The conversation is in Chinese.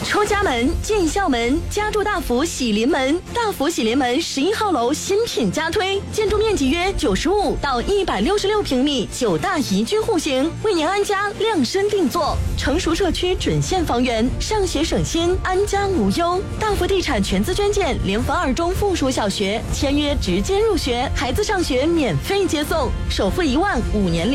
出家门进校门，家住大福喜临门。大福喜临门11号楼新品加推，建筑面积约95到166平米，9大宜居户型，为您安家量身定做。成熟社区准现房源，上学省心，安家无忧。大福地产全资捐建联防二中附属小学，签约直接入学，孩子上学免费接送，首付1万，5年